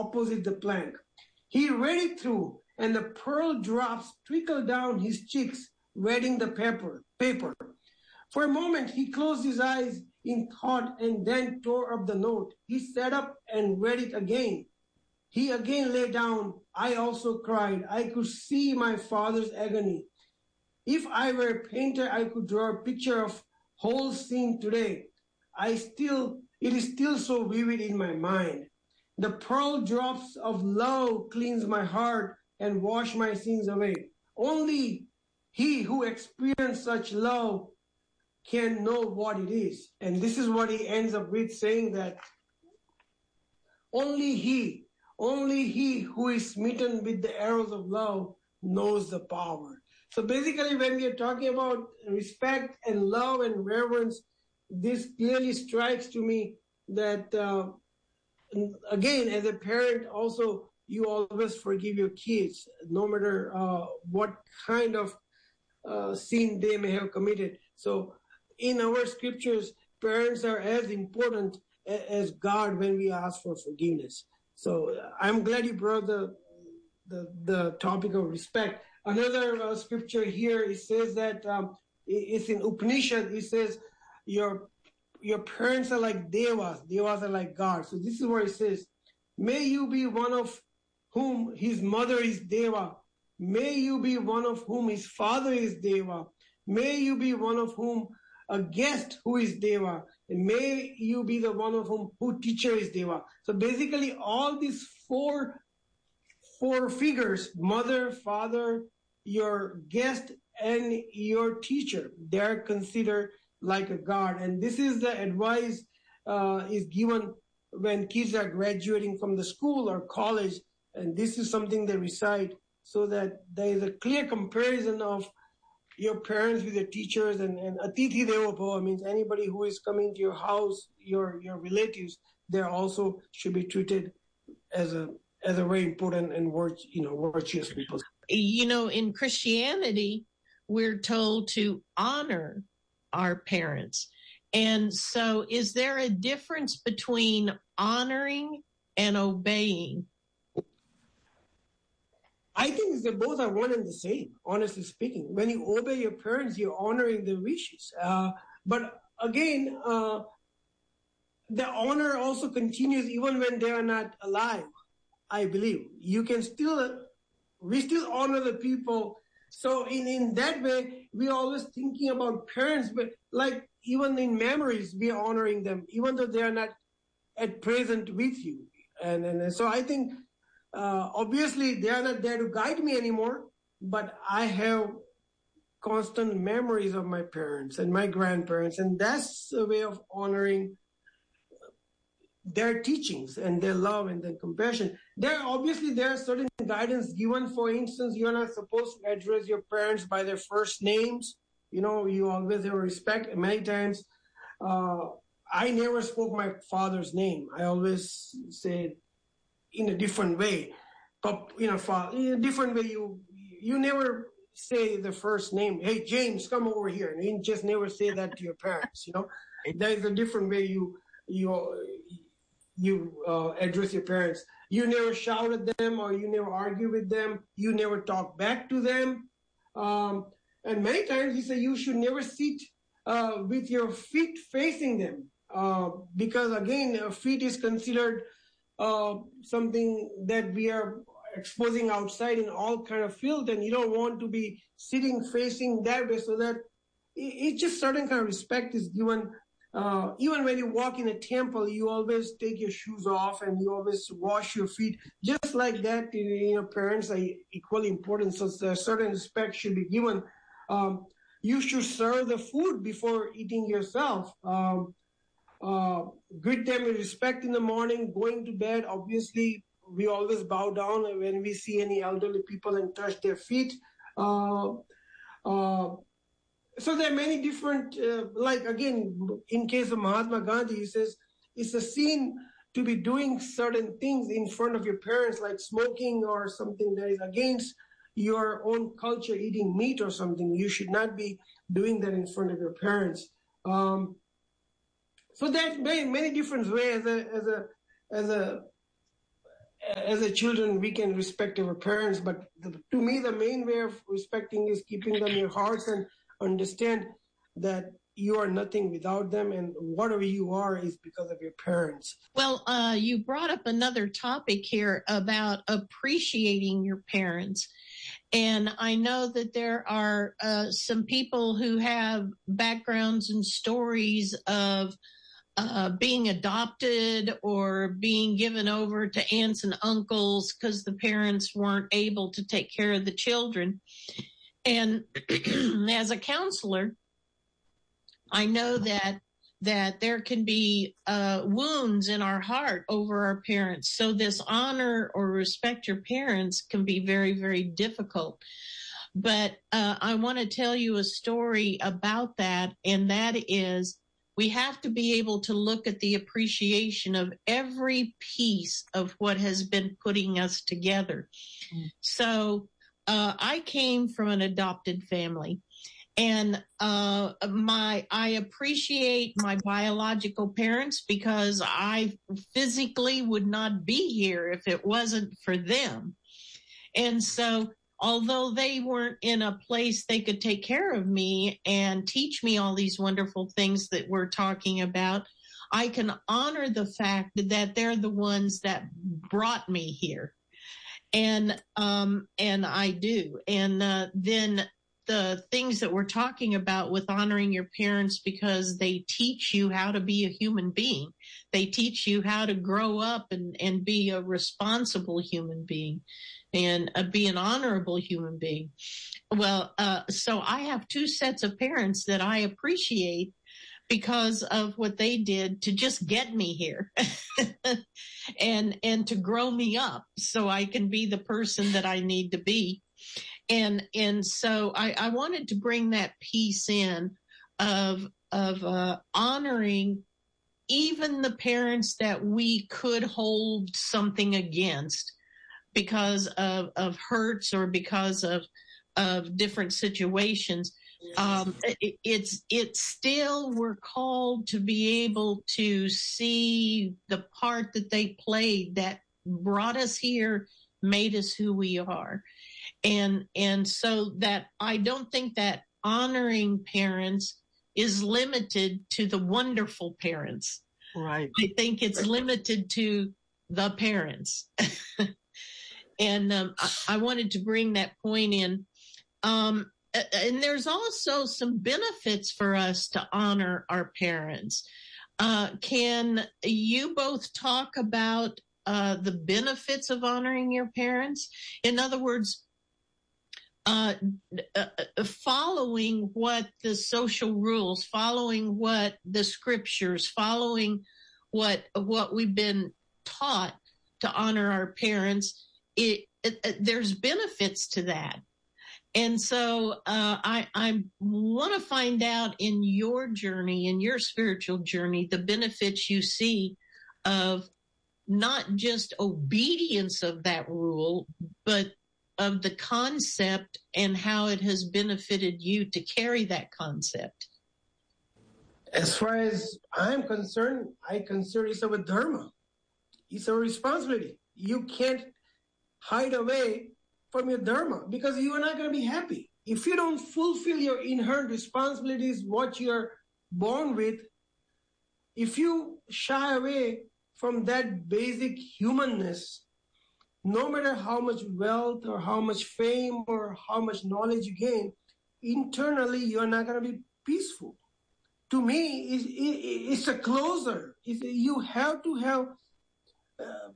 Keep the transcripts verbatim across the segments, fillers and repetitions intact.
opposite the plank. He read it through, and the pearl drops trickled down his cheeks, wetting the paper. paper. For a moment, he closed his eyes in thought and then tore up the note. He sat up and read it again. He again lay down. I also cried. I could see my father's agony. If I were a painter, I could draw a picture of whole scene today. I still, it is still so vivid in my mind. The pearl drops of love cleanse my heart and wash my sins away. Only he who experienced such love can know what it is. And this is what he ends up with, saying that only he, only he who is smitten with the arrows of love knows the power. So basically, when we are talking about respect and love and reverence, this clearly strikes to me that, uh, again, as a parent, also, you always forgive your kids, no matter uh, what kind of uh, sin they may have committed. So in our scriptures, parents are as important as God when we ask for forgiveness. So I'm glad you brought the the, the topic of respect. Another uh, scripture here, it says that um, it's in Upanishad. It says your your parents are like devas. Devas are like God. So this is where it says, may you be one of whom his mother is Deva. May you be one of whom his father is Deva. May you be one of whom a guest who is Deva. And may you be the one of whom who teacher is Deva. So basically all these four four figures, mother, father, your guest, and your teacher, they're considered like a god. And this is the advice uh, is given when kids are graduating from the school or college. And this is something they recite so that there is a clear comparison of your parents with your teachers. And, and Atithi Devo Bhava means anybody who is coming to your house, your, your relatives, they also should be treated as a as a very important and virtu- you know, virtuous people. You know, in Christianity, we're told to honor our parents. And so is there a difference between honoring and obeying? I think they both are one and the same, honestly speaking. When you obey your parents, you're honoring their wishes. Uh, but again, uh, the honor also continues even when they are not alive, I believe. You can still, we still honor the people. So in, in that way, we're always thinking about parents, but like even in memories, we are honoring them, even though they are not at present with you. And, and so I think, uh, obviously they are not there to guide me anymore, but I have constant memories of my parents and my grandparents. And that's a way of honoring their teachings and their love and their compassion. There obviously there are certain guidance given. For instance, you're not supposed to address your parents by their first names. You know, you always have respect. Many times, uh, I never spoke my father's name. I always said in a different way. But, you know, father, in a different way, you you never say the first name. Hey, James, come over here. And you just never say that to your parents. You know, there is a different way you you. you uh, address your parents. You never shout at them or you never argue with them. You never talk back to them. Um, and many times he said you should never sit uh, with your feet facing them uh, because, again, uh, feet is considered uh, something that we are exposing outside in all kind of field, and you don't want to be sitting facing that way, so that it, it's just certain kind of respect is given. Uh, even when you walk in a temple, you always take your shoes off and you always wash your feet. Just like that, you know, parents are equally important. So a certain respect should be given. Um, you should serve the food before eating yourself. Um, uh, greet them with respect in the morning, going to bed. Obviously, we always bow down when we see any elderly people and touch their feet. Uh, uh, So there are many different, uh, like again, in case of Mahatma Gandhi, he says it's a sin to be doing certain things in front of your parents, like smoking or something that is against your own culture, eating meat or something. You should not be doing that in front of your parents. Um, so there's many, many different ways as a, as a, as a, as a children, we can respect our parents, but the, to me, the main way of respecting is keeping them in your hearts and understand that you are nothing without them, and whatever you are is because of your parents. Well, uh, you brought up another topic here about appreciating your parents. And I know that there are uh, some people who have backgrounds and stories of uh, being adopted or being given over to aunts and uncles because the parents weren't able to take care of the children. And as a counselor, I know that that there can be uh, wounds in our heart over our parents. So this honor or respect your parents can be very, very difficult. But uh, I want to tell you a story about that, and that is we have to be able to look at the appreciation of every piece of what has been putting us together. Mm. So uh, I came from an adopted family. And uh, my I appreciate my biological parents because I physically would not be here if it wasn't for them. And so although they weren't in a place they could take care of me and teach me all these wonderful things that we're talking about, I can honor the fact that they're the ones that brought me here. And um, and I do. And uh, then the things that we're talking about with honoring your parents, because they teach you how to be a human being. They teach you how to grow up and, and be a responsible human being and uh, be an honorable human being. Well, uh, so I have two sets of parents that I appreciate because of what they did to just get me here and, and to grow me up so I can be the person that I need to be. And and so I, I wanted to bring that piece in of of uh, honoring even the parents that we could hold something against because of, of hurts or because of of different situations. Um, it, it's it's still we're called to be able to see the part that they played that brought us here, made us who we are. And and so that I don't think that honoring parents is limited to the wonderful parents. Right. I think it's limited to the parents. And um, I, I wanted to bring that point in. Um, and there's also some benefits for us to honor our parents. Uh, can you both talk about uh, the benefits of honoring your parents? In other words, Uh, uh, following what the social rules, following what the scriptures, following what what we've been taught to honor our parents, it, it, it there's benefits to that. And so uh, I, I want to find out in your journey, in your spiritual journey, the benefits you see of not just obedience of that rule, but of the concept and how it has benefited you to carry that concept. As far as I'm concerned, I consider it's a dharma. It's a responsibility. You can't hide away from your dharma because you are not going to be happy. If you don't fulfill your inherent responsibilities, what you're born with, if you shy away from that basic humanness, no matter how much wealth or how much fame or how much knowledge you gain, internally you're not going to be peaceful. To me, it's, it's a closer. It's, you have to have, uh,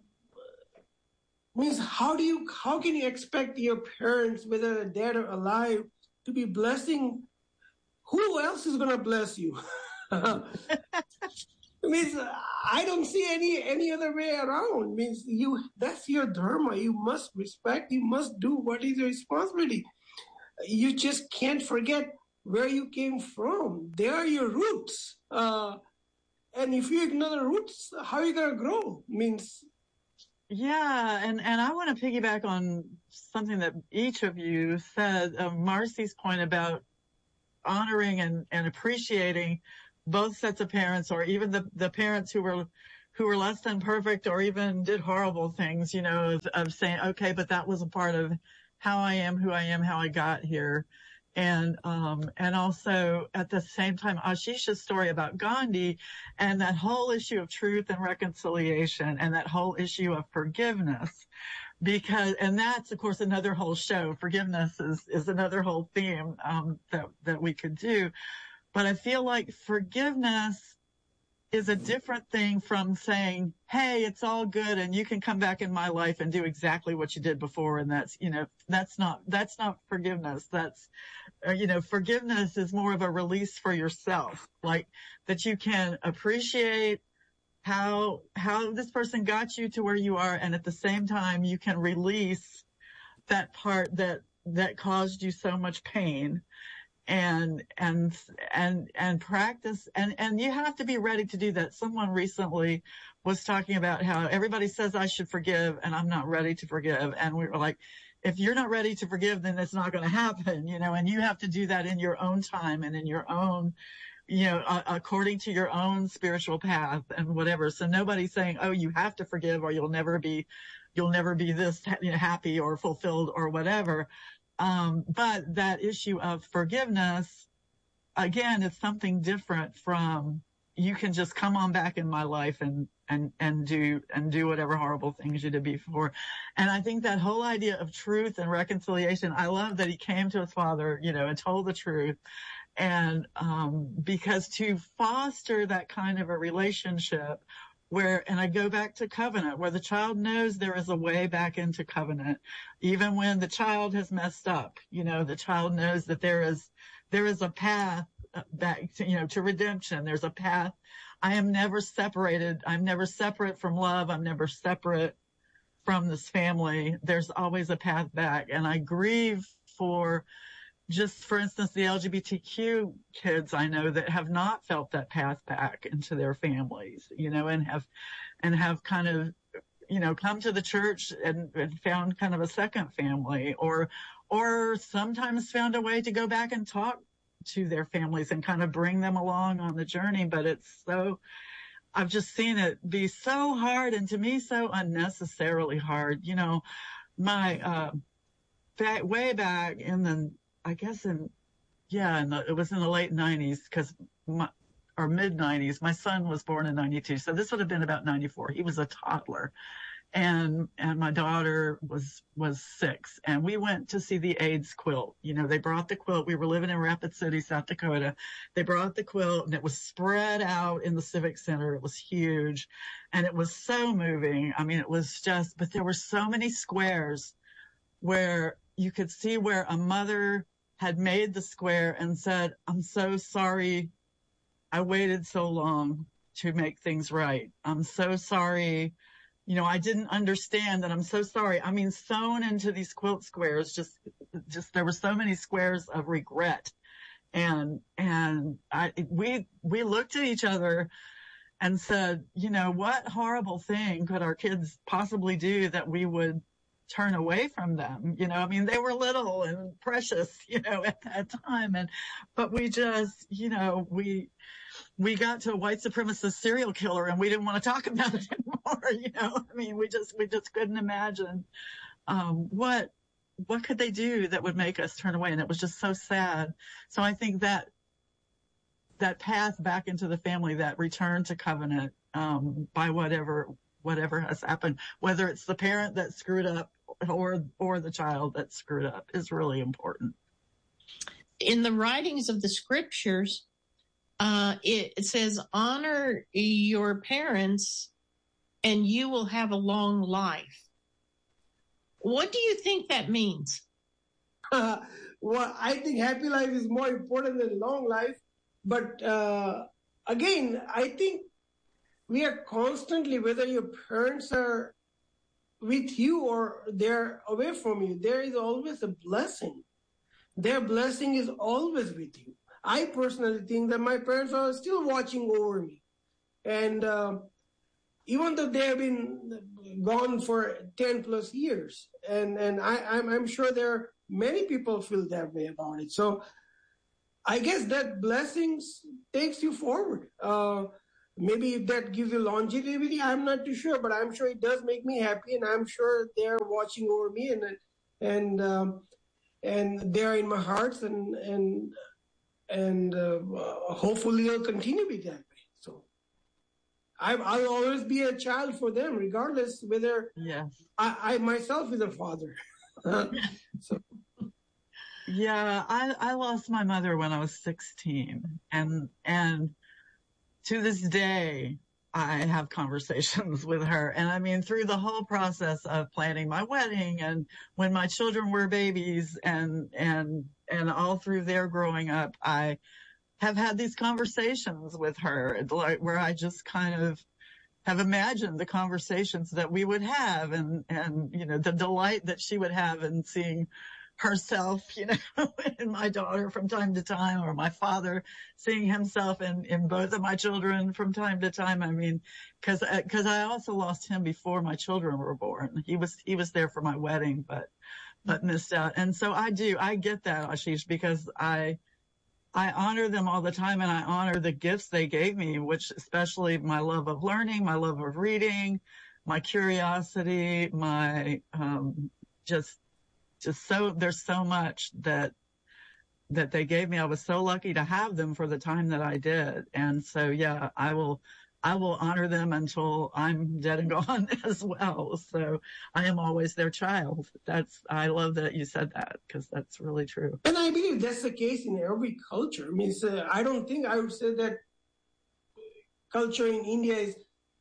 means how do you, how can you expect your parents, whether they're dead or alive, to be blessing? Who else is going to bless you? It means I don't see any any other way around. It means you that's your dharma. You must respect. You must do what is your responsibility. You just can't forget where you came from. They are your roots. Uh, and if you ignore the roots, how are you gonna grow? It means yeah, and and I want to piggyback on something that each of you said. Uh, Marcy's point about honoring and and appreciating both sets of parents, or even the, the parents who were who are less than perfect or even did horrible things, you know, of, of saying, okay, but that was a part of how I am, who I am, how I got here. And, um, and also at the same time, Ashisha's story about Gandhi and that whole issue of truth and reconciliation and that whole issue of forgiveness. Because, and that's, of course, another whole show. Forgiveness is, is another whole theme, um, that, that we could do. But I feel like forgiveness is a different thing from saying, hey, it's all good and you can come back in my life and do exactly what you did before. And that's, you know, that's not, that's not forgiveness. That's, uh, you know, forgiveness is more of a release for yourself, like that you can appreciate how, how this person got you to where you are. And at the same time, you can release that part that, that caused you so much pain. And, and, and, and practice. And, and you have to be ready to do that. Someone recently was talking about how everybody says I should forgive and I'm not ready to forgive. And we were like, if you're not ready to forgive, then it's not going to happen, you know, and you have to do that in your own time and in your own, you know, uh, according to your own spiritual path and whatever. So nobody's saying, oh, you have to forgive or you'll never be, you'll never be this, you know, happy or fulfilled or whatever. Um, but that issue of forgiveness, again, is something different from you can just come on back in my life and, and, and do, and do whatever horrible things you did before. And I think that whole idea of truth and reconciliation, I love that he came to his father, you know, and told the truth. And, um, because to foster that kind of a relationship where, and I go back to covenant, where the child knows there is a way back into covenant, even when the child has messed up, you know, the child knows that there is, there is a path back to, you know, to redemption. There's a path. I am never separated. I'm never separate from love. I'm never separate from this family. There's always a path back. And I grieve for, just for instance, the L G B T Q kids I know that have not felt that path back into their families, you know, and have, and have kind of, you know, come to the church and, and found kind of a second family or, or sometimes found a way to go back and talk to their families and kind of bring them along on the journey. But it's so, I've just seen it be so hard and to me so unnecessarily hard. You know, my, uh, back, way back in the, I guess in, yeah, in the, it was in the late nineties because my, or mid nineties, my son was born in ninety-two. So this would have been about ninety-four. He was a toddler and, and my daughter was, was six and we went to see the AIDS quilt. You know, they brought the quilt. We were living in Rapid City, South Dakota. They brought the quilt and it was spread out in the Civic Center. It was huge and it was so moving. I mean, it was just, but there were so many squares where you could see where a mother had made the square and said, I'm so sorry I waited so long to make things right. I'm so sorry. You know, I didn't understand that. I'm so sorry. I mean, sewn into these quilt squares, just, just, there were so many squares of regret. And, and I, we, we looked at each other and said, you know, what horrible thing could our kids possibly do that we would turn away from them? You know, I mean, they were little and precious, you know, at that time. And, but we just, you know, we, we got to a white supremacist serial killer and we didn't want to talk about it anymore. You know, I mean, we just, we just couldn't imagine, um, what, what could they do that would make us turn away? And it was just so sad. So I think that, that path back into the family, that return to covenant, um, by whatever, whatever has happened, whether it's the parent that screwed up or, or the child that screwed up, is really important. In the writings of the scriptures, uh, it, it says, honor your parents and you will have a long life. What do you think that means? Uh, well, I think happy life is more important than long life. But uh, again, I think we are constantly, whether your parents are with you or they're away from you, there is always a blessing. Their blessing is always with you. I personally think that my parents are still watching over me. And uh, even though they have been gone for ten plus years, and, and I, I'm, I'm sure there are many people feel that way about it. So I guess that blessings takes you forward. Uh, maybe if that gives you longevity, I'm not too sure, but I'm sure it does make me happy, and I'm sure they're watching over me, and and um, and they're in my heart, and and and uh, hopefully they'll continue to be that way. So I, I'll always be a child for them, regardless whether yes. I, I myself is a father. So. Yeah, I, I lost my mother when I was sixteen, and and to this day I have conversations with her. And I mean, through the whole process of planning my wedding, and when my children were babies, and and and all through their growing up, I have had these conversations with her, like where I just kind of have imagined the conversations that we would have, and and you know, the delight that she would have in seeing herself, you know, in my daughter from time to time, or my father seeing himself in, in both of my children from time to time. I mean, cause, cause I also lost him before my children were born. He was, he was there for my wedding, but, but missed out. And so I do, I get that, Ashish, because I, I honor them all the time, and I honor the gifts they gave me, which especially my love of learning, my love of reading, my curiosity, my, um, just, Just so there's so much that that they gave me. I was so lucky to have them for the time that I did. And so, yeah, I will I will honor them until I'm dead and gone as well. So I am always their child. That's I love that you said that, because that's really true. And I believe that's the case in every culture. I mean, so I don't think I would say that culture in India is.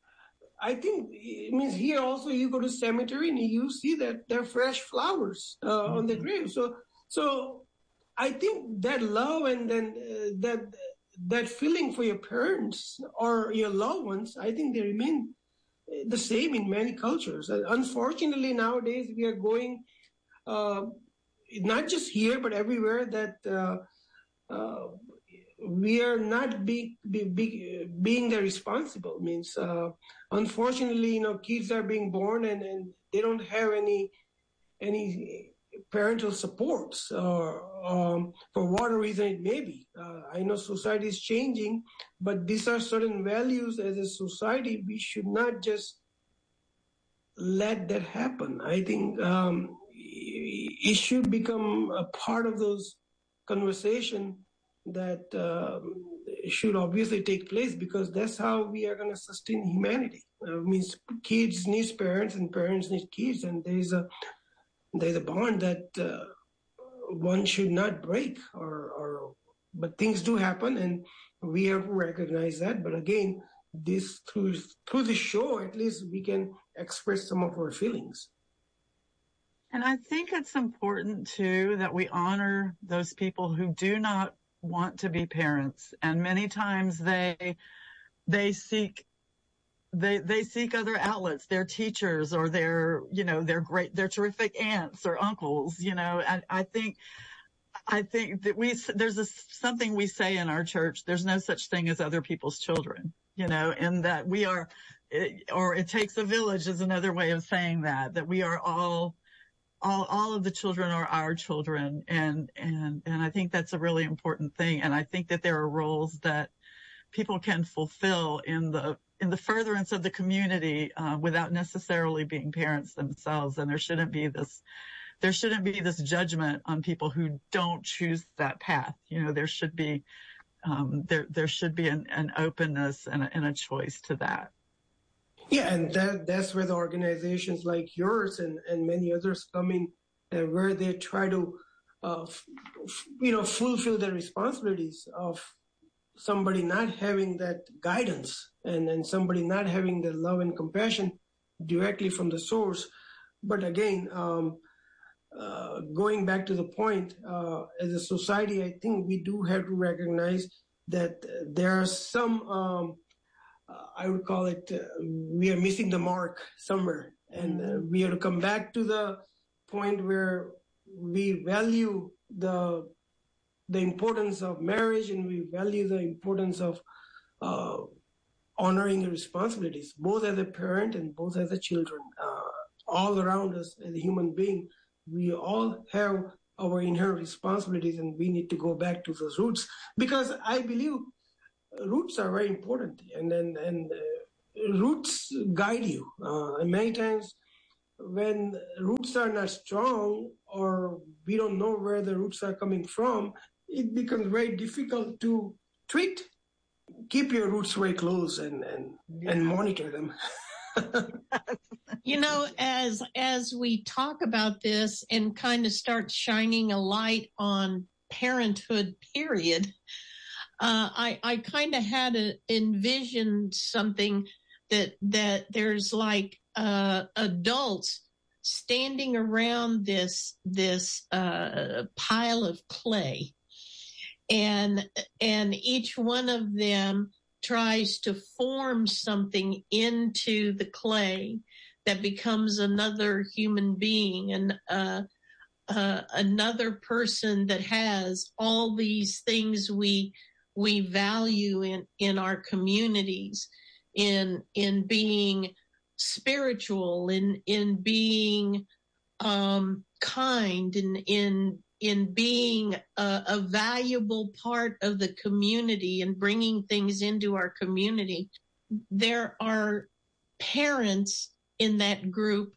I think it means here also you go to cemetery and you see that there are fresh flowers uh, mm-hmm. on the grave. So, so I think that love and then uh, that that feeling for your parents or your loved ones, I think they remain the same in many cultures. Uh, unfortunately, nowadays we are going uh, not just here but everywhere that. Uh, uh, we are not be, be, be, being the responsible. Means, uh, unfortunately, you know, kids are being born and, and they don't have any any parental supports, or um, for whatever reason it may be. Uh, I know society is changing, but these are certain values as a society. We should not just let that happen. I think um, it should become a part of those conversation that uh, should obviously take place, because that's how we are going to sustain humanity. Uh, means kids need parents and parents need kids, and there's a there's a bond that uh, one should not break. Or, or but things do happen, and we have to recognize that. But again, this through through the show, at least we can express some of our feelings. And I think it's important too that we honor those people who do not want to be parents, and many times they they seek they they seek other outlets, their teachers or their you know their great their terrific aunts or uncles, you know. And I think I think that we there's a, something we say in our church: there's no such thing as other people's children, you know, and that we are, or it takes a village is another way of saying that that we are all. All, all of the children are our children. And, and, and I think that's a really important thing. And I think that there are roles that people can fulfill in the, in the furtherance of the community, uh, without necessarily being parents themselves. And there shouldn't be this, there shouldn't be this judgment on people who don't choose that path. You know, there should be, um, there, there should be an, an openness and a, and a choice to that. Yeah, and that that's where the organizations like yours and, and many others come in, uh, where they try to, uh, f- f- you know, fulfill the responsibilities of somebody not having that guidance, and, and somebody not having the love and compassion directly from the source. But again, um, uh, going back to the point, uh, as a society, I think we do have to recognize that there are some... Um, Uh, I would call it, uh, we are missing the mark somewhere. And uh, we have to come back to the point where we value the the importance of marriage, and we value the importance of uh, honoring the responsibilities, both as a parent and both as a children. Uh, all around us as a human being, we all have our inherent responsibilities, and we need to go back to those roots. Because I believe roots are very important, and then and uh, roots guide you. Uh, and many times, when roots are not strong, or we don't know where the roots are coming from, it becomes very difficult to treat. Keep your roots very close and and, yeah. and monitor them. You know, as as we talk about this and kind of start shining a light on parenthood, period, uh, I I kind of had a, envisioned something that that there's like uh, adults standing around this this uh, pile of clay, and and each one of them tries to form something into the clay that becomes another human being, and uh, uh, another person that has all these things we we value in, in our communities, in in being spiritual, in in being um, kind, in in in being a, a valuable part of the community and bringing things into our community. There are parents in that group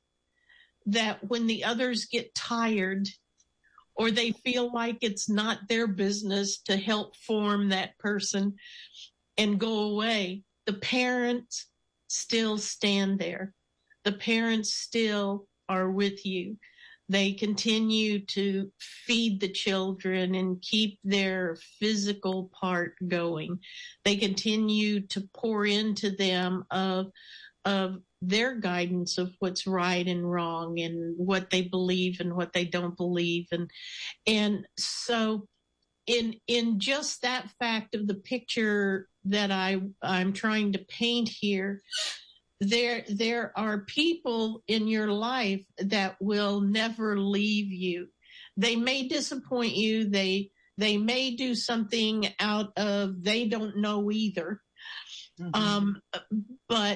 that when the others get tired or they feel like it's not their business to help form that person and go away, the parents still stand there. The parents still are with you. They continue to feed the children and keep their physical part going. They continue to pour into them of, of their guidance of what's right and wrong and what they believe and what they don't believe. And, and so in, in just that fact of the picture that I, I'm trying to paint here, There, there are people in your life that will never leave you. They may disappoint you. They, they may do something out of they don't know either. Mm-hmm. Um, but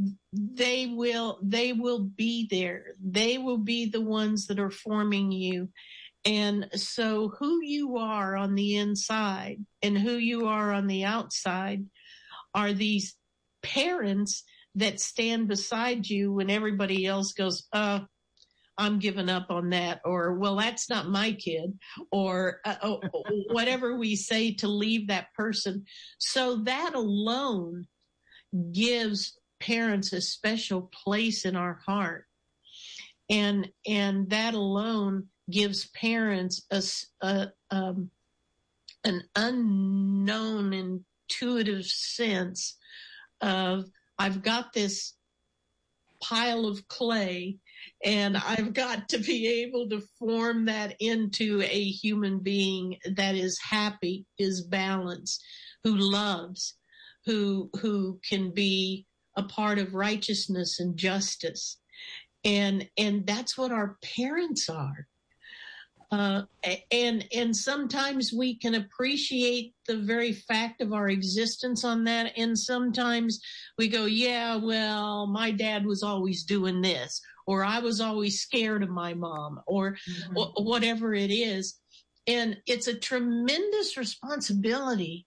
they will, they will be there. They will be the ones that are forming you. And so who you are on the inside and who you are on the outside are these parents that stand beside you when everybody else goes, uh, I'm giving up on that, or, well, that's not my kid, or uh, oh, whatever we say to leave that person. So that alone gives parents a special place in our heart. And, and that alone gives parents a, a um, an unknown intuitive sense of, I've got this pile of clay and I've got to be able to form that into a human being that is happy, is balanced, who loves, who, who can be a part of righteousness and justice. And, and that's what our parents are. Uh, and, and sometimes we can appreciate the very fact of our existence on that. And sometimes we go, yeah, well, my dad was always doing this, or I was always scared of my mom, or mm-hmm. w- whatever it is. And it's a tremendous responsibility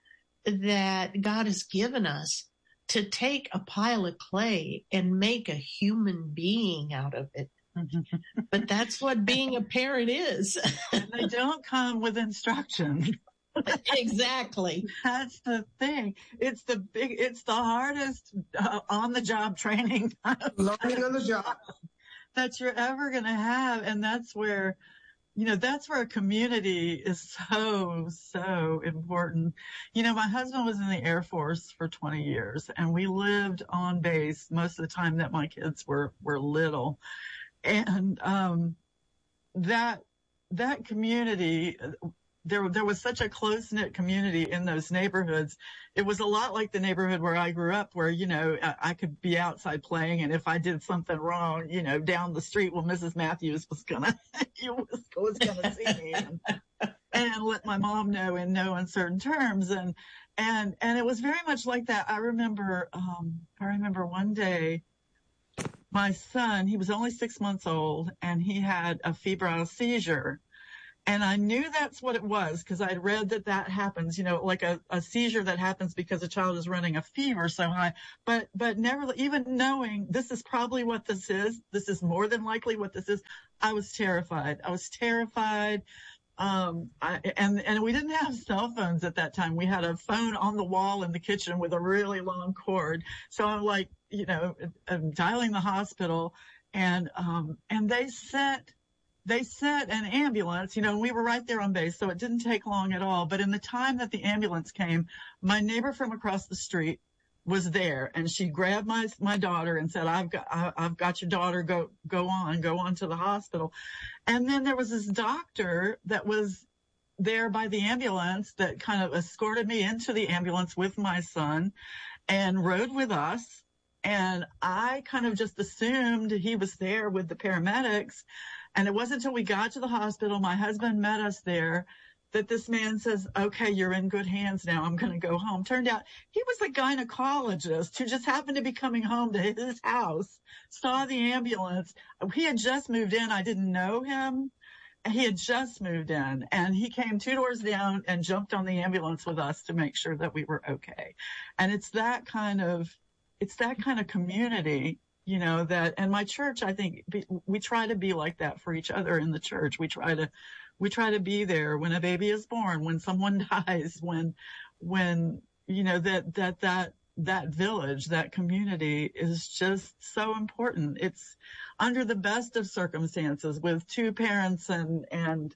that God has given us to take a pile of clay and make a human being out of it. But that's what being a parent is. And they don't come with instruction. Exactly. That's the thing. It's the big, it's the hardest uh, on the job training. Learning on the job. That you're ever going to have. And that's where, you know, that's where a community is so, so important. You know, my husband was in the Air Force for twenty years and we lived on base most of the time that my kids were, were little. And, um, that, that community, there, there was such a close-knit community in those neighborhoods. It was a lot like the neighborhood where I grew up, where, you know, I, I could be outside playing, and if I did something wrong, you know, down the street, well, Missus Matthews was gonna, was, was gonna see me and, and let my mom know in no uncertain terms. And, and, and it was very much like that. I remember, um, I remember one day, my son, he was only six months old, and he had a febrile seizure. And I knew that's what it was because I'd read that that happens, you know, like a, a seizure that happens because a child is running a fever so high. But, but never, even knowing this is probably what this is, this is more than likely what this is, I was terrified. I was terrified. Um, I, and, and we didn't have cell phones at that time. We had a phone on the wall in the kitchen with a really long cord. So I'm like, you know, I'm dialing the hospital and, um, and they sent, They sent an ambulance, you know, and we were right there on base, so it didn't take long at all. But in the time that the ambulance came, my neighbor from across the street was there, and she grabbed my my daughter and said, "I've got I, I've got your daughter. Go go on, go on to the hospital." And then there was this doctor that was there by the ambulance that kind of escorted me into the ambulance with my son, and rode with us. And I kind of just assumed he was there with the paramedics. And it wasn't until we got to the hospital, my husband met us there, that this man says, okay, you're in good hands now. I'm going to go home. Turned out he was a gynecologist who just happened to be coming home to his house, saw the ambulance. He had just moved in. I didn't know him. He had just moved in, and he came two doors down and jumped on the ambulance with us to make sure that we were okay. And it's that kind of, it's that kind of community, you know, that, and my church, I think be, we try to be like that for each other in the church. We try to, we try to be there when a baby is born, when someone dies, when, when, you know, that, that, that, that village, that community is just so important. It's under the best of circumstances with two parents and, and,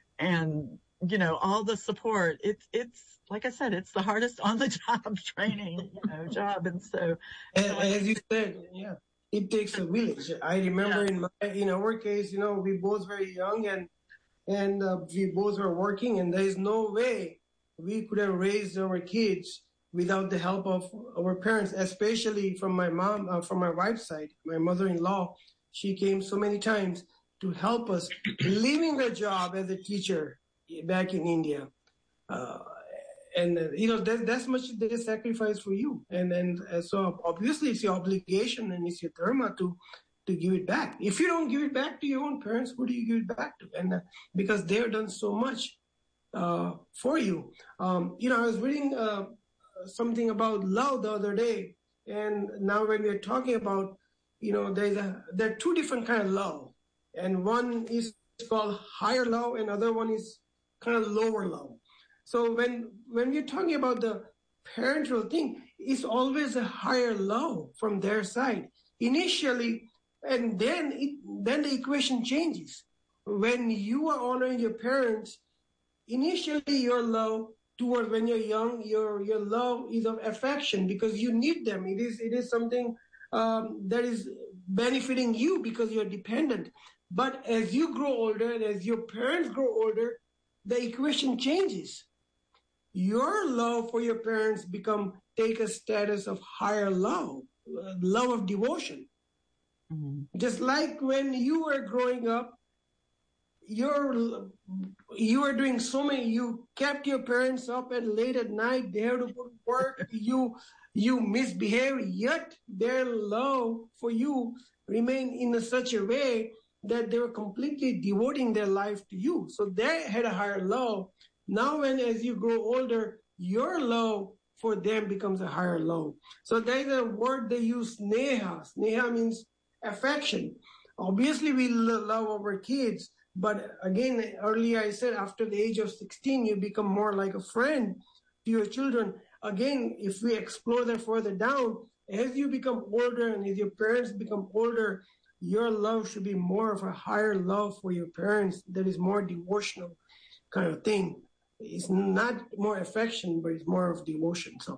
and, you know, all the support. It's, it's, like I said, it's the hardest on the job training, you know, job. And so, as, as you said, yeah. It takes a village. I remember yeah. in my, in our case, you know, we both very young and and uh, we both were working, and there is no way we could have raised our kids without the help of our parents, especially from my mom, uh, from my wife's side, my mother-in-law. She came so many times to help us, leaving her job as a teacher back in India. Uh, And, uh, you know, that, that's much they sacrifice for you. And then, uh, so obviously it's your obligation and it's your dharma to, to give it back. If you don't give it back to your own parents, who do you give it back to? And uh, because they've done so much uh, for you. Um, you know, I was reading uh, something about love the other day. And now when we're talking about, you know, there's a, there are two different kind of love. And one is called higher love and other one is kind of lower love. So when when we're talking about the parental thing, it's always a higher love from their side initially, and then it, then the equation changes. When you are honoring your parents, initially your love toward when you're young, your your love is of affection because you need them. It is it is something um, that is benefiting you because you're dependent. But as you grow older and as your parents grow older, the equation changes. Your love for your parents become take a status of higher love, uh, love of devotion. Mm-hmm. Just like when you were growing up, you're you were doing so many. You kept your parents up and late at night. They had to go to work. you you misbehave, yet their love for you remained in a, such a way that they were completely devoting their life to you. So they had a higher love. Now, when as you grow older, your love for them becomes a higher love. So there's a word they use, sneha. Sneha means affection. Obviously, we love our kids, but again, earlier I said after the age of sixteen, you become more like a friend to your children. Again, if we explore that further down, as you become older and as your parents become older, your love should be more of a higher love for your parents that is more devotional kind of thing. It's not more affection, but it's more of devotion. So,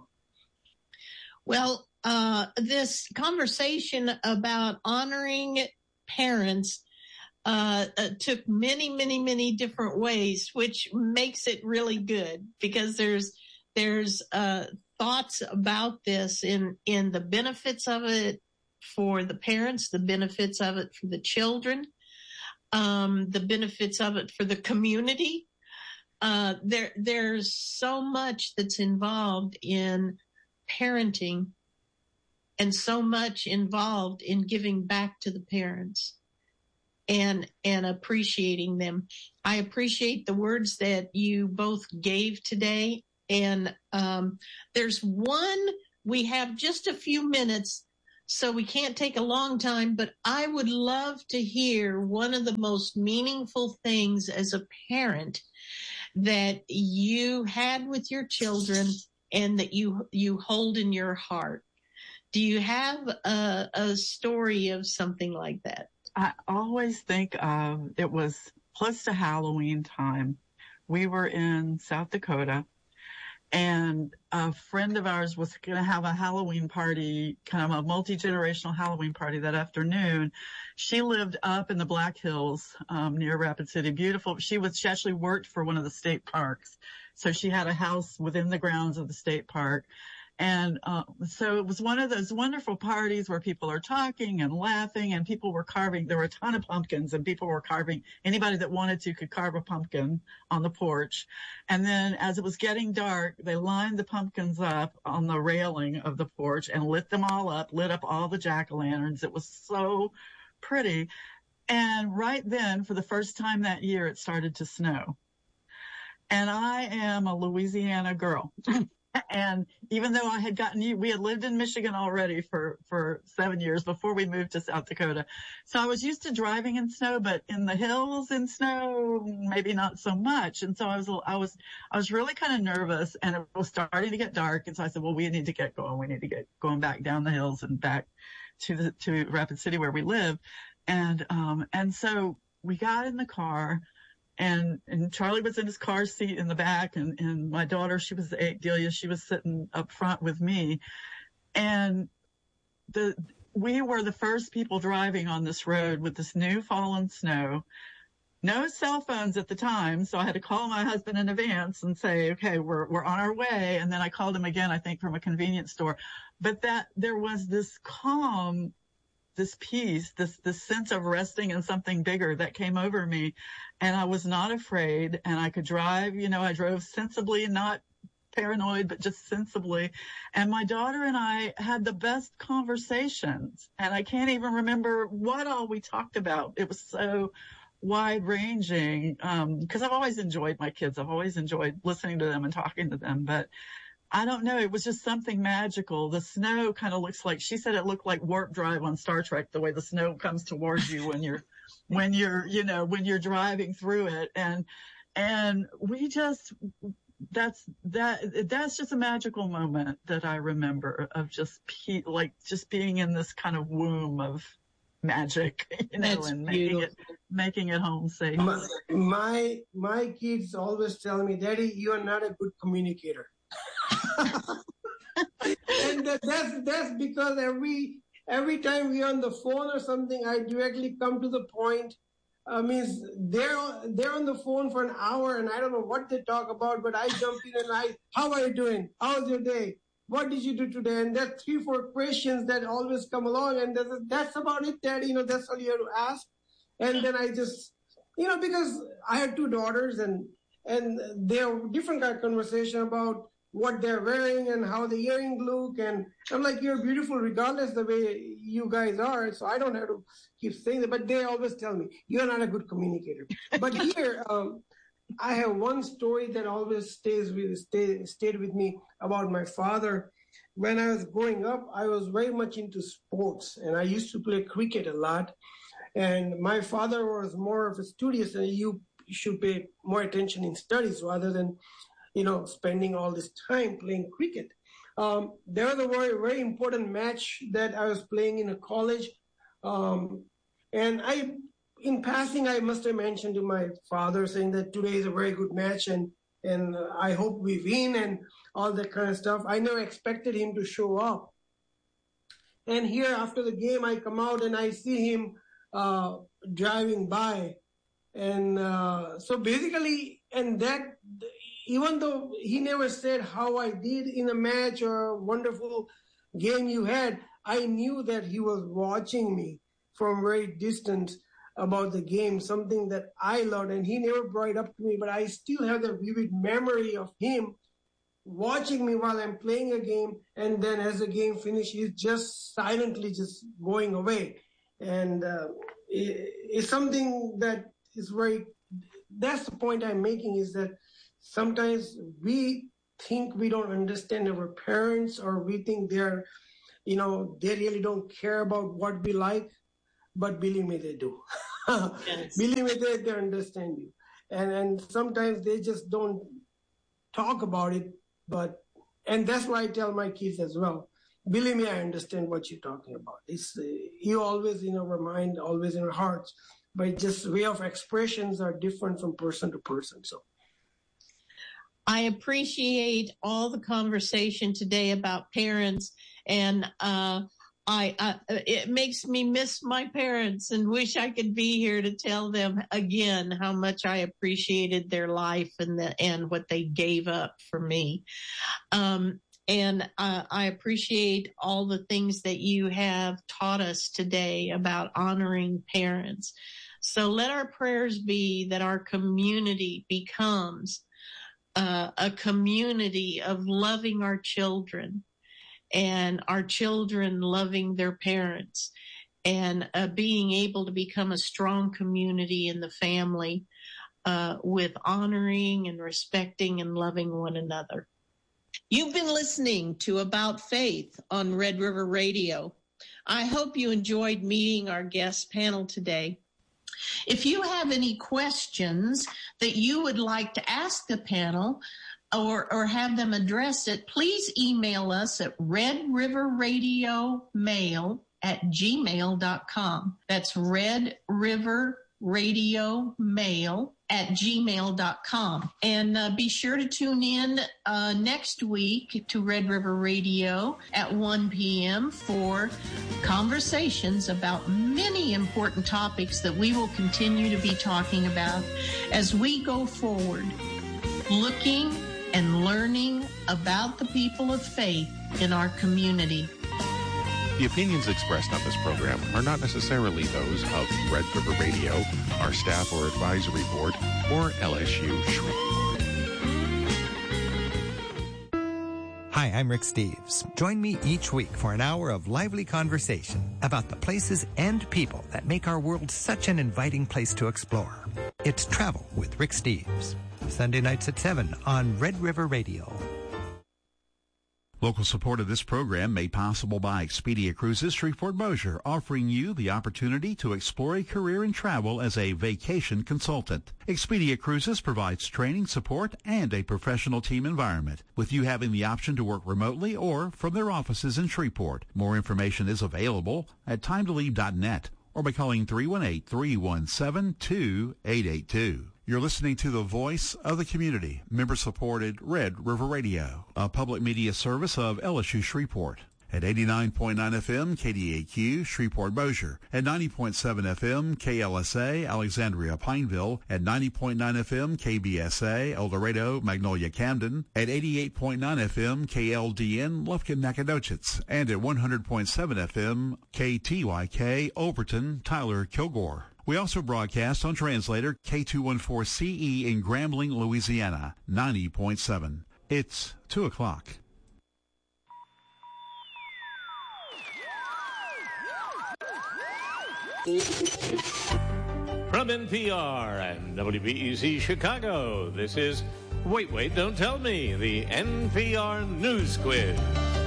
well, uh, this conversation about honoring parents uh, uh, took many, many, many different ways, which makes it really good because there's there's uh, thoughts about this in in the benefits of it for the parents, the benefits of it for the children, um, the benefits of it for the community. Uh, there, there's so much that's involved in parenting and so much involved in giving back to the parents. and and appreciating them. I appreciate the words that you both gave today. And um, there's one, we have just a few minutes, so we can't take a long time, but I would love to hear one of the most meaningful things as a parent that you had with your children and that you you hold in your heart. Do you have a, a story of something like that? I always think of, it was close to Halloween time. We were in South Dakota, and a friend of ours was going to have a Halloween party, kind of a multi-generational Halloween party that afternoon. She lived up in the Black Hills, um, near Rapid City. Beautiful. She was, she actually worked for one of the state parks. So she had a house within the grounds of the state park. And uh, so it was one of those wonderful parties where people are talking and laughing, and people were carving. There were a ton of pumpkins, and people were carving. Anybody that wanted to could carve a pumpkin on the porch. And then as it was getting dark, they lined the pumpkins up on the railing of the porch and lit them all up, lit up all the jack-o'-lanterns. It was so pretty. And right then, for the first time that year, it started to snow. And I am a Louisiana girl. And even though I had gotten, we had lived in Michigan already for, for seven years before we moved to South Dakota. So I was used to driving in snow, but in the hills in snow, maybe not so much. And so I was, I was, I was really kind of nervous, and it was starting to get dark. And so I said, well, we need to get going. We need to get going back down the hills and back to the, to Rapid City where we live. And, um, and so we got in the car. And, and Charlie was in his car seat in the back, and, and my daughter, she was eight, Delia, she was sitting up front with me. And the, we were the first people driving on this road with this new fallen snow. No cell phones at the time, so I had to call my husband in advance and say, okay, we're, we're on our way. And then I called him again, I think, from a convenience store. But that, there was this calm, this peace, this, this sense of resting in something bigger that came over me. And I was not afraid, and I could drive, you know, I drove sensibly, not paranoid, but just sensibly. And my daughter and I had the best conversations, and I can't even remember what all we talked about. It was so wide ranging. Um, cause I've always enjoyed my kids. I've always enjoyed listening to them and talking to them, but I don't know. It was just something magical. The snow kind of looks like, she said it looked like warp drive on Star Trek, the way the snow comes towards you when you're, when you're, you know, when you're driving through it. And, and we just, that's, that, that's just a magical moment that I remember of just, pe- like, just being in this kind of womb of magic, you know, That's and making beautiful. it, making it home safe. My, my, my kids always tell me, Daddy, you are not a good communicator. And that, that's that's because every every time we're on the phone or something, I directly come to the point. I mean, they're they're on the phone for an hour, and I don't know what they talk about, but I jump in and I, how are you doing? How's your day? What did you do today? And there's three, four questions that always come along, and that's, that's about it, Daddy. You know, that's all you have to ask. And then I just, you know, because I have two daughters, and and they're different kind of conversation about what they're wearing and how the earrings look. And I'm like, you're beautiful regardless the way you guys are. So I don't have to keep saying that, but they always tell me, you're not a good communicator. But here, um, I have one story that always stays with, stay, stayed with me about my father. When I was growing up, I was very much into sports, and I used to play cricket a lot. And my father was more of a studious, and you should pay more attention in studies rather than, you know, spending all this time playing cricket. Um, there was a very, very important match that I was playing in a college. Um, and I, in passing, I must have mentioned to my father saying that today is a very good match, and, and uh, I hope we win and all that kind of stuff. I never expected him to show up. And here after the game, I come out and I see him uh, driving by. And uh, so basically, and that, even though he never said how I did in a match or a wonderful game you had, I knew that he was watching me from very distant about the game, something that I loved, and he never brought it up to me, but I still have the vivid memory of him watching me while I'm playing a game, and then as the game finished, he's just silently just going away. And uh, is something that is very, that's the point I'm making, is that sometimes we think we don't understand our parents, or we think they're, you know, they really don't care about what we like, but believe me, they do. Yes. Believe me, they, they understand you. And, and sometimes they just don't talk about it, but, and that's why I tell my kids as well, believe me, I understand what you're talking about. It's uh, you always in our mind, always in our hearts, but just way of expressions are different from person to person. So I appreciate all the conversation today about parents, and uh, I, uh, it makes me miss my parents and wish I could be here to tell them again how much I appreciated their life and the, and what they gave up for me. Um, and uh, I appreciate all the things that you have taught us today about honoring parents. So let our prayers be that our community becomes uh, a community of loving our children, and our children loving their parents, and uh, being able to become a strong community in the family uh, with honoring and respecting and loving one another. You've been listening to About Faith on Red River Radio. I hope you enjoyed meeting our guest panel today. If you have any questions that you would like to ask the panel, or or have them address it, please email us at redriverradiomail at gmail dot com. That's redriverradiomail at gmail dot com. And uh, be sure to tune in uh, next week to Red River Radio at one p.m. for conversations about many important topics that we will continue to be talking about as we go forward, looking and learning about the people of faith in our community. The opinions expressed on this program are not necessarily those of Red River Radio, our staff or advisory board, or L S U Shreveport. Hi, I'm Rick Steves. Join me each week for an hour of lively conversation about the places and people that make our world such an inviting place to explore. It's Travel with Rick Steves, Sunday nights at seven on Red River Radio. Local support of this program made possible by Expedia Cruises Shreveport-Bossier, offering you the opportunity to explore a career in travel as a vacation consultant. Expedia Cruises provides training, support, and a professional team environment, with you having the option to work remotely or from their offices in Shreveport. More information is available at time to leave dot net or by calling three one eight, three one seven, two eight eight two. You're listening to the Voice of the Community, member-supported Red River Radio, a public media service of L S U Shreveport. At eighty-nine point nine F M, K D A Q, Shreveport-Bossier. At ninety point seven F M, K L S A, Alexandria-Pineville. At ninety point nine F M, K B S A, El Dorado, Magnolia-Camden. At eighty-eight point nine F M, K L D N, Lufkin-Nacogdoches. And at one hundred point seven F M, K T Y K, Overton, Tyler-Kilgore. We also broadcast on translator K two fourteen C E in Grambling, Louisiana, ninety point seven. It's two o'clock. From N P R and W B E Z Chicago, this is Wait, Wait, Don't Tell Me, the N P R News Quiz.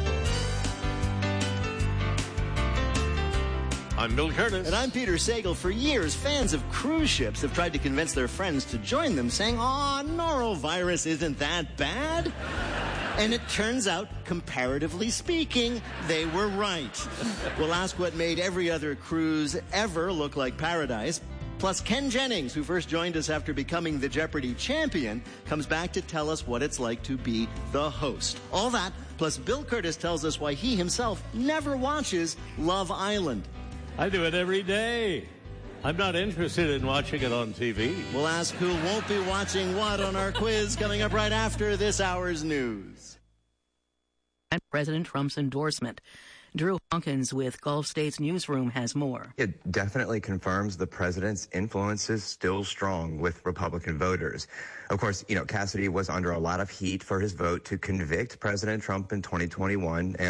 I'm Bill Curtis. And I'm Peter Sagal. For years, fans of cruise ships have tried to convince their friends to join them, saying, "Aw, norovirus isn't that bad." And it turns out, comparatively speaking, they were right. We'll ask what made every other cruise ever look like paradise. Plus, Ken Jennings, who first joined us after becoming the Jeopardy champion, comes back to tell us what it's like to be the host. All that, plus Bill Curtis tells us why he himself never watches Love Island. I do it every day. I'm not interested in watching it on T V. We'll ask who won't be watching what on our quiz coming up right after this hour's news. And President Trump's endorsement. Drew Hawkins with Gulf States Newsroom has more. It definitely confirms the president's influence is still strong with Republican voters. Of course, you know, Cassidy was under a lot of heat for his vote to convict President Trump in twenty twenty-one, and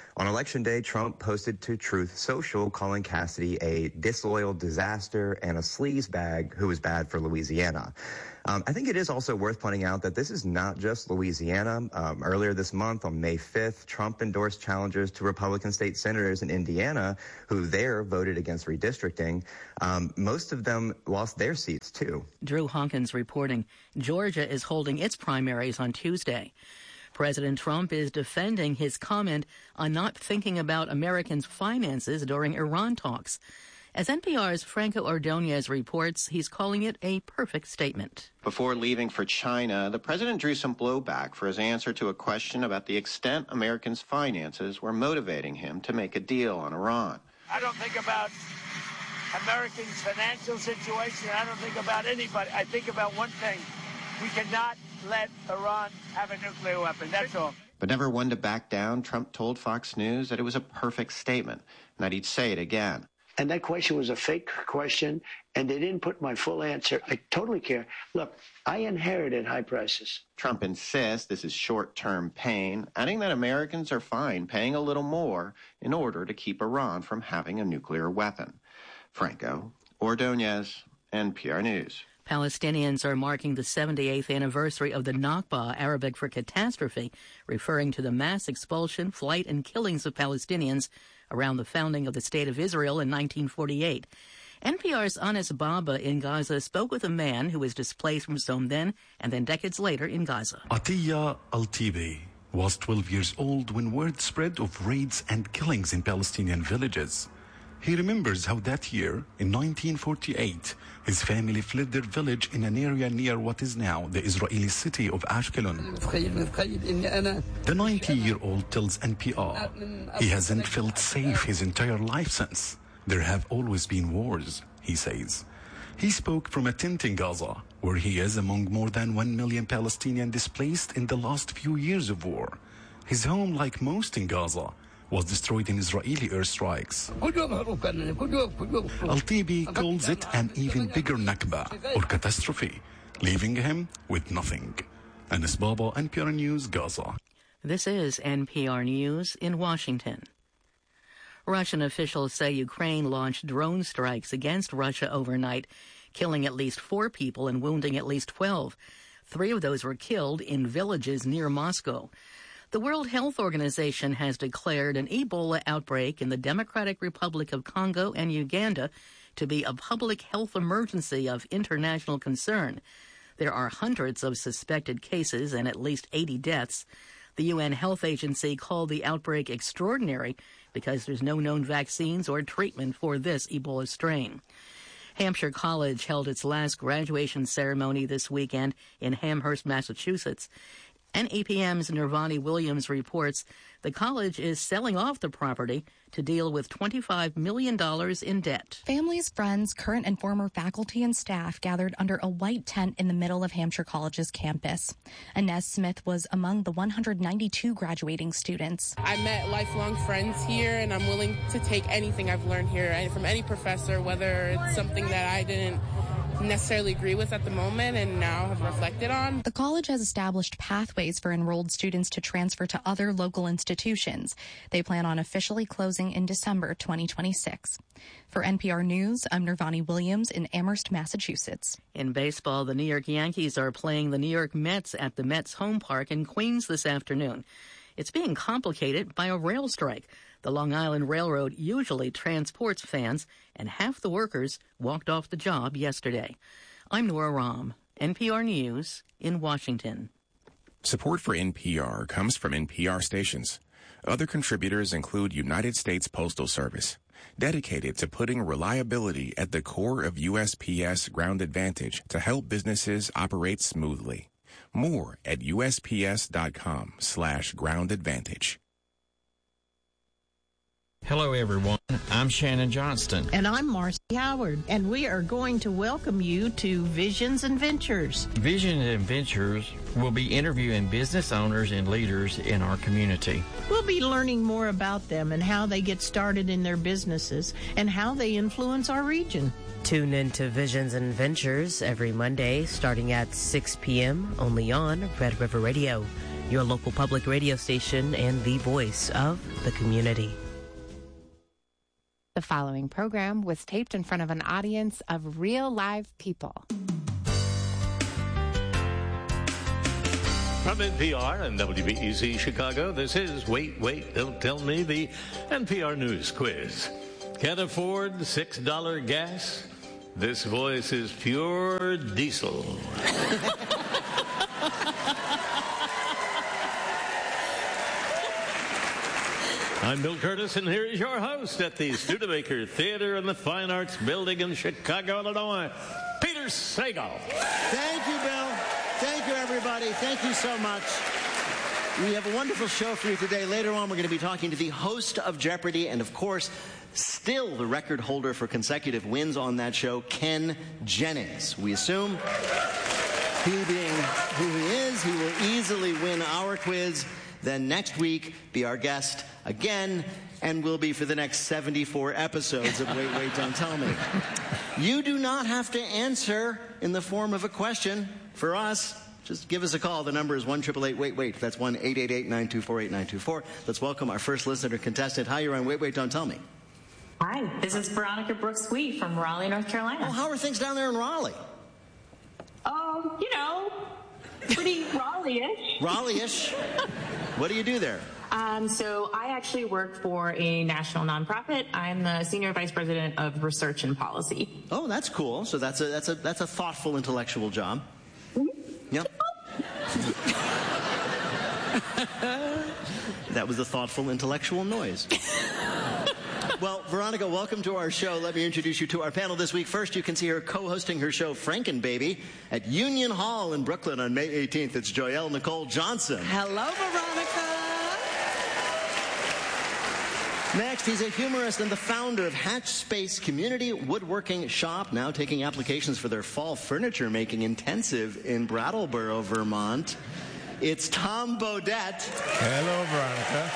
On Election Day, Trump posted to Truth Social calling Cassidy a disloyal disaster and a sleazebag who was bad for Louisiana. Um, I think it is also worth pointing out that this is not just Louisiana. Um, earlier this month, on May fifth, Trump endorsed challengers to Republican state senators in Indiana who there voted against redistricting. Um, most of them lost their seats, too. Drew Hawkins reporting Georgia is holding its primaries on Tuesday. President Trump is defending his comment on not thinking about Americans' finances during Iran talks. As N P R's Franco Ordonez reports, he's calling it a perfect statement. Before leaving for China, the president drew some blowback for his answer to a question about the extent Americans' finances were motivating him to make a deal on Iran. I don't think about Americans' financial situation. I don't think about anybody. I think about one thing. We cannot let Iran have a nuclear weapon. That's all. But never one to back down, Trump told Fox News that it was a perfect statement and that he'd say it again. And that question was a fake question, and they didn't put my full answer. I totally care. Look, I inherited high prices. Trump insists this is short-term pain, adding that Americans are fine paying a little more in order to keep Iran from having a nuclear weapon. Franco Ordonez, N P R News. Palestinians are marking the seventy-eighth anniversary of the Nakba, Arabic for catastrophe, referring to the mass expulsion, flight, and killings of Palestinians around the founding of the State of Israel in nineteen forty-eight. N P R's Anas Baba in Gaza spoke with a man who was displaced from Zom then and then decades later in Gaza. Atiya Al-Tibi was twelve years old when word spread of raids and killings in Palestinian villages. He remembers how that year, in nineteen forty-eight, his family fled their village in an area near what is now the Israeli city of Ashkelon. The ninety-year-old tells N P R he hasn't felt safe his entire life since. There have always been wars, he says. He spoke from a tent in Gaza, where he is among more than one million Palestinians displaced in the last few years of war. His home, like most in Gaza, was destroyed in Israeli airstrikes. Al-Tibi calls it an even bigger Nakba, or catastrophe, leaving him with nothing. Anas Baba, N P R News, Gaza. This is N P R News in Washington. Russian officials say Ukraine launched drone strikes against Russia overnight, killing at least four people and wounding at least twelve. Three of those were killed in villages near Moscow. The World Health Organization has declared an Ebola outbreak in the Democratic Republic of Congo and Uganda to be a public health emergency of international concern. There are hundreds of suspected cases and at least eighty deaths. The U N Health Agency called the outbreak extraordinary because there's no known vaccines or treatment for this Ebola strain. Hampshire College held its last graduation ceremony this weekend in Amherst, Massachusetts. N E P M's Nirvani Williams reports the college is selling off the property to deal with twenty-five million dollars in debt. Families, friends, current and former faculty and staff gathered under a white tent in the middle of Hampshire College's campus. Inez Smith was among the one hundred ninety-two graduating students. I met lifelong friends here, and I'm willing to take anything I've learned here from any professor, whether it's something that I didn't necessarily agree with at the moment and now have reflected on. The college has established pathways for enrolled students to transfer to other local institutions. They plan on officially closing in December twenty twenty-six. For N P R News, I'm Nirvani Williams in Amherst, Massachusetts. In baseball, the New York Yankees are playing the New York Mets at the Mets home park in Queens this afternoon. It's being complicated by a rail strike. The Long Island Railroad usually transports fans, and half the workers walked off the job yesterday. I'm Nora Rahm, N P R News in Washington. Support for N P R comes from N P R stations. Other contributors include United States Postal Service, dedicated to putting reliability at the core of U S P S Ground Advantage to help businesses operate smoothly. More at USPS.com slash Ground Advantage. Hello, everyone. I'm Shannon Johnston. And I'm Marcy Howard. And we are going to welcome you to Visions and Ventures. Visions and Ventures will be interviewing business owners and leaders in our community. We'll be learning more about them and how they get started in their businesses and how they influence our region. Tune in to Visions and Ventures every Monday starting at six p.m. only on Red River Radio. your local public radio station and the voice of the community. The following program was taped in front of an audience of real live people. From N P R and W B E Z Chicago, this is Wait, Wait, Don't Tell Me, the N P R News Quiz. Can't afford six dollar gas? This voice is pure diesel. I'm Bill Curtis, and here is your host at the Studebaker Theater and the Fine Arts Building in Chicago, Illinois, Peter Sagal. Thank you, Bill. Thank you, everybody. Thank you so much. We have a wonderful show for you today. Later on, we're going to be talking to the host of Jeopardy! And, of course, still the record holder for consecutive wins on that show, Ken Jennings. We assume, he being who he is, he will easily win our quiz. Then next week, be our guest again, and will be for the next seventy-four episodes of Wait, Wait, Don't Tell Me. You do not have to answer in the form of a question for us. Just give us a call. The number is one eight eight eight wait wait. That's one eight eight eight nine two four eight nine two four. Let's welcome our first listener contestant. Hi, you're on Wait, Wait, Don't Tell Me. Hi, this is Veronica Brooks-Wheat from Raleigh, North Carolina. Well, how are things down there in Raleigh? Oh, you know, pretty Raleigh-ish. Raleigh-ish. What do you do there? Um, so I actually work for a national nonprofit. I'm the senior vice president of research and policy. Oh, that's cool. So that's a that's a that's a thoughtful intellectual job. Mm-hmm. Yep. That was a thoughtful intellectual noise. Well, Veronica, welcome to our show. Let me introduce you to our panel this week. First, you can see her co-hosting her show, Frankenbaby, at Union Hall in Brooklyn on May eighteenth. It's Joyelle Nicole Johnson. Hello, Veronica. Next, he's a humorist and the founder of Hatch Space Community Woodworking Shop, now taking applications for their fall furniture making intensive in Brattleboro, Vermont. It's Tom Bodett. Hello, Veronica.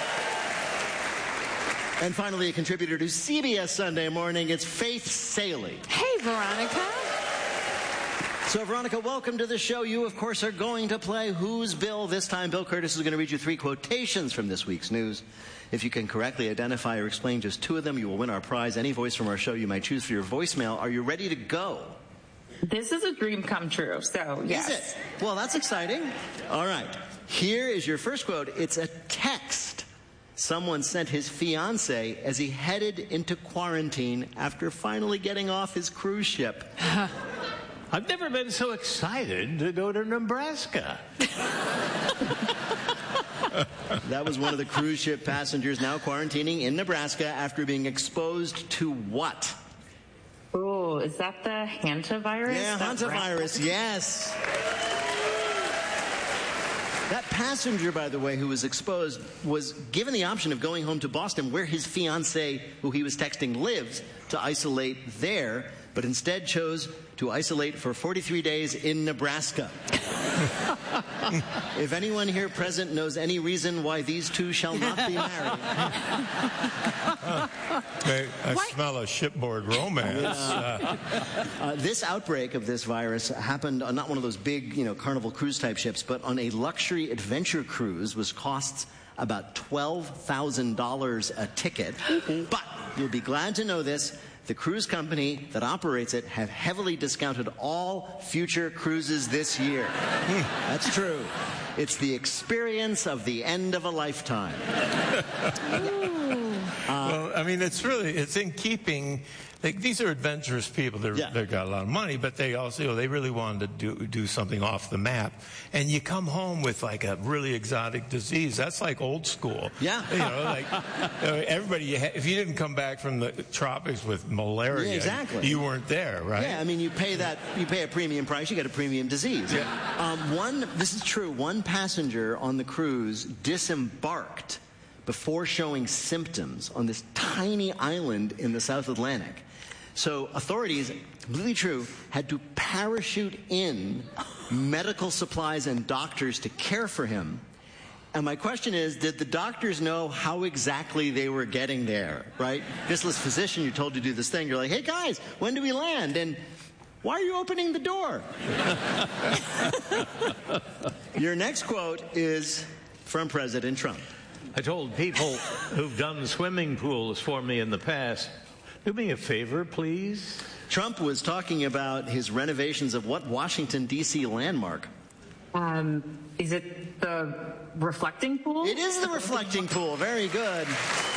And finally, a contributor to C B S Sunday Morning, it's Faith Salie. Hey, Veronica. So, Veronica, welcome to the show. You, of course, are going to play Who's Bill? This time, Bill Curtis is going to read you three quotations from this week's news. If you can correctly identify or explain just two of them, you will win our prize. Any voice from our show you might choose for your voicemail. Are you ready to go? This is a dream come true, so yes. Is it? Well, that's exciting. All right. Here is your first quote. It's a text someone sent his fiancée as he headed into quarantine after finally getting off his cruise ship. I've never been so excited to go to Nebraska. That was one of the cruise ship passengers now quarantining in Nebraska after being exposed to what? Oh, is that the hantavirus? Yeah, hantavirus, yes. That passenger, by the way, who was exposed, was given the option of going home to Boston, where his fiancée, who he was texting, lives, to isolate there, but instead chose to isolate for forty-three days in Nebraska. If anyone here present knows any reason why these two shall not be married. I, I smell a shipboard romance. Uh, uh, this outbreak of this virus happened on not one of those big, you know, Carnival cruise type ships, but on a luxury adventure cruise, which costs about twelve thousand dollars a ticket. But you'll be glad to know this. The cruise company that operates it have heavily discounted all future cruises this year. That's true. It's the experience of the end of a lifetime. Well, I mean, it's really, it's in keeping, like, these are adventurous people. They're, yeah. They've got a lot of money, but they also, you know, they really wanted to do, do something off the map. And you come home with, like, a really exotic disease. That's like old school. Yeah. You know, like, everybody, you ha- if you didn't come back from the tropics with malaria, yeah, exactly. you weren't there, right? Yeah, I mean, you pay that, you pay a premium price, you get a premium disease. Yeah. Um, one, this is true, one passenger on the cruise disembarked before showing symptoms on this tiny island in the South Atlantic. So authorities, completely true, had to parachute in medical supplies and doctors to care for him. And my question is, did the doctors know how exactly they were getting there, right? Just as a physician, you're told to do this thing. You're like, hey, guys, when do we land? And why are you opening the door? Your next quote is, from President Trump. I told people who've done swimming pools for me in the past, do me a favor, please. Trump was talking about his renovations of what Washington, D C landmark? Um, is it the reflecting pool? It is the reflecting pool. Very good.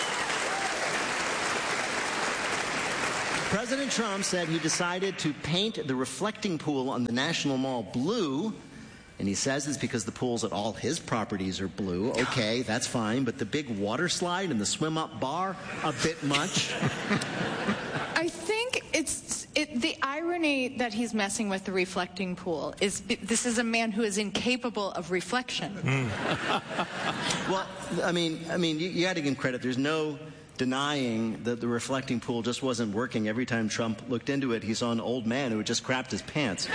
President Trump said he decided to paint the reflecting pool on the National Mall blue. And he says it's because the pools at all his properties are blue. Okay, that's fine. But the big water slide and the swim-up bar, a bit much. I think it's it, the irony that he's messing with the reflecting pool is this is a man who is incapable of reflection. Mm. Well, I mean, I mean, you, you got to give him credit. There's no denying that the reflecting pool just wasn't working. Every time Trump looked into it, he saw an old man who had just crapped his pants.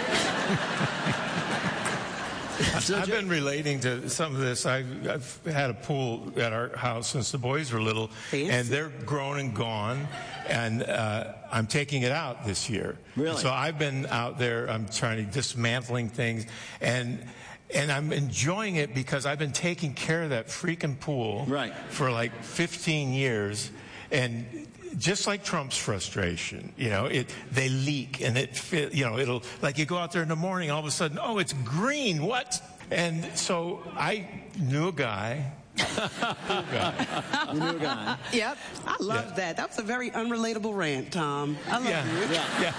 So, I've been relating to some of this. I've, I've had a pool at our house since the boys were little, and they're grown and gone, and uh, I'm taking it out this year. Really? So I've been out there. I'm trying to dismantling things, and and I'm enjoying it because I've been taking care of that freaking pool right. for like fifteen years, and just like Trump's frustration, you know, it they leak and it fit, you know, it'll like you go out there in the morning, all of a sudden, oh, it's green. What? And so I knew a guy. Pool guy. You knew a guy. Yep. I love Yeah. that. That was a very unrelatable rant, Tom. I love Yeah. you. Yeah.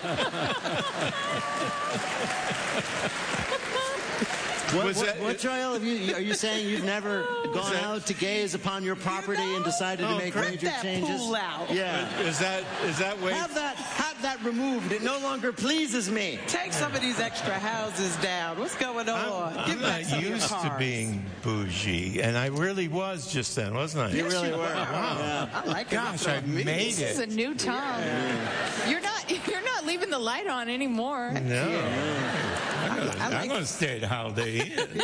What, Was what, that- what trial have you? Are you saying you've never gone that- out to gaze upon your property and decided Oh, to make rip major that changes? pool out. Yeah. Is that is that way? Have that have that removed. It no longer pleases me. Take some of these extra houses down. What's going on? I'm, Give I'm back not some of your used to cars. being bougie, and I really was just then, wasn't I? You really were. Wow. Yeah. I like it. Gosh, I made This is a it. new Tom. You're not you're not leaving the light on anymore. No. I'm I gonna, like I'm gonna stay at Holiday Inn.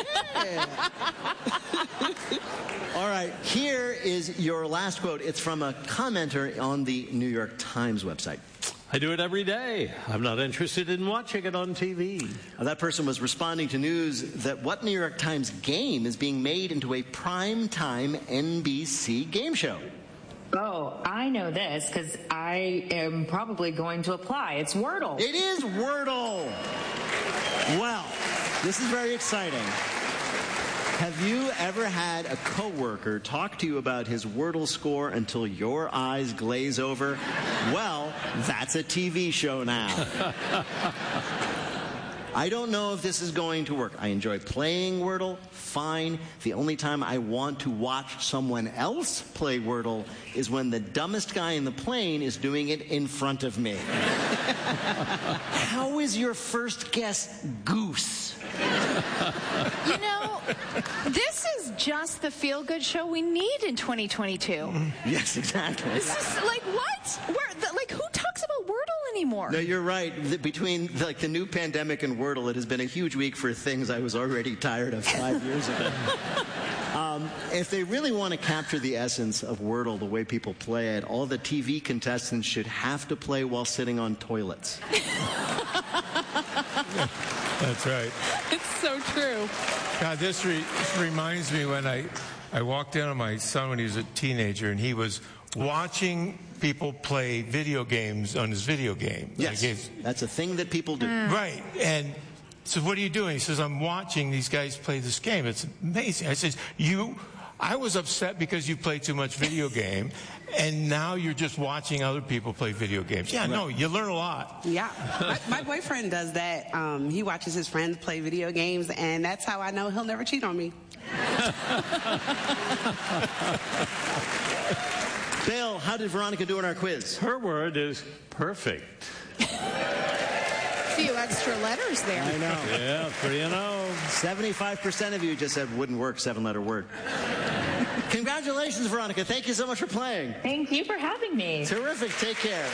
All right, here is your last quote. It's from a commenter on the New York Times website. I do it every day. I'm not interested in watching it on T V. Now, that person was responding to news that what New York Times game is being made into a primetime N B C game show. Oh, I know this because I am probably going to apply. It's Wordle. It is Wordle. Well, this is very exciting. Have you ever had a coworker talk to you about his Wordle score until your eyes glaze over? Well, that's a T V show now. I don't know if this is going to work. I enjoy playing Wordle, fine. The only time I want to watch someone else play Wordle is when the dumbest guy in the plane is doing it in front of me. How is your first guess goose? You know, this is just the feel-good show we need in twenty twenty-two. Yes, exactly. This is like what? Where, the, like who talks about Wordle anymore? No, you're right. The, between like the new pandemic and Wordle, it has been a huge week for things I was already tired of five years ago. Um, if they really want to capture the essence of Wordle the way people play it, all the T V contestants should have to play while sitting on toilets. That's right. It's so true. God, this, re- this reminds me when I, I walked in on my son when he was a teenager, and he was watching people play video games on his video game. Yes, Like his- that's a thing that people do. Right. And so what are you doing? He says, I'm watching these guys play this game. It's amazing. I says, you, I was upset because you play too much video game, and now you're just watching other people play video games. Yeah, no, you learn a lot. Yeah. My, my boyfriend does that. Um, he watches his friends play video games, and that's how I know he'll never cheat on me. Bill, how did Veronica do in our quiz? Her word is perfect. A few extra letters there. I know. Yeah, three and oh. seventy-five percent of you just said wouldn't work, seven-letter word. Congratulations, Veronica. Thank you so much for playing. Thank you for having me. Terrific. Take care.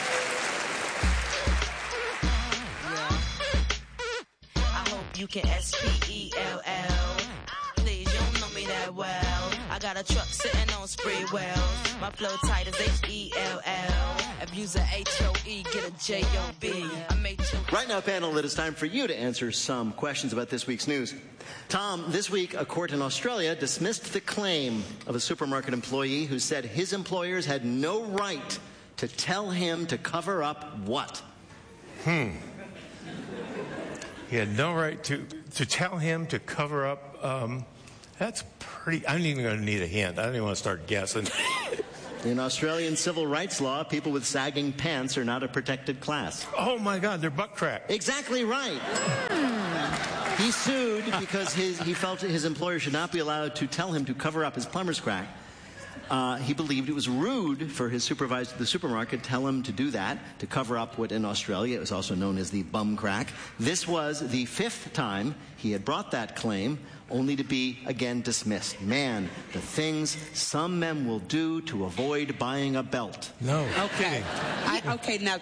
I hope you can S P E L L. Please, you don't know me that well. I I got a truck sitting on spree wheels. My flow tight as H E L L. If you's a H O E, get a J O B. I made you. Right now, panel, it is time for you to answer some questions about this week's news. Tom, this week, a court in Australia dismissed the claim of a supermarket employee who said his employers had no right to tell him to cover up what? Hmm. He had no right to, to tell him to cover up. Um, that's pretty. I'm even going to need a hint. I don't even want to start guessing. In Australian civil rights law, people with sagging pants are not a protected class. Oh, my God, they're butt crack. Exactly right. Mm. He sued because his, he felt his employer should not be allowed to tell him to cover up his plumber's crack. Uh, he believed it was rude for his supervisor at the supermarket to tell him to do that, to cover up what in Australia it was also known as the bum crack. This was the fifth time he had brought that claim, only to be again dismissed. Man, the things some men will do to avoid buying a belt. No. Okay. I, okay, now